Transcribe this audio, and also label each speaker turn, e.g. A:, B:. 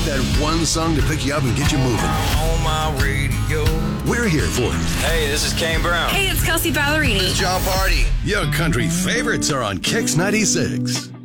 A: that one song to pick you up and get you moving.
B: On my radio.
A: We're here for it.
B: Hey, this is Kane Brown.
C: Hey, it's Kelsey Ballerini.
B: John Party.
A: Your country favorites are on Kix 96.